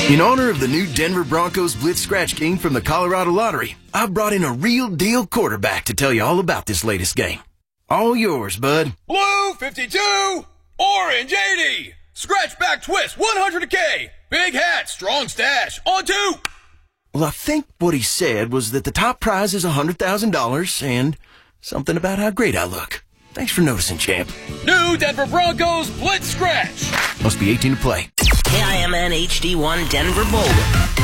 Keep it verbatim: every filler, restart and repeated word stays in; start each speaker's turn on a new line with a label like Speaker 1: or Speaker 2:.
Speaker 1: In honor of the new Denver Broncos Blitz Scratch King from the Colorado Lottery, I've brought in a real deal quarterback to tell you all about this latest game. All yours, bud.
Speaker 2: Blue fifty-two, orange eighty, scratch back twist one hundred K, big hat, strong stash, on two.
Speaker 1: Well, I think what he said was that the top prize is one hundred thousand dollars and something about how great I look. Thanks for noticing, champ.
Speaker 2: New Denver Broncos Blitz Scratch.
Speaker 1: Must be eighteen to play.
Speaker 3: K I M N H D one Denver Boulder.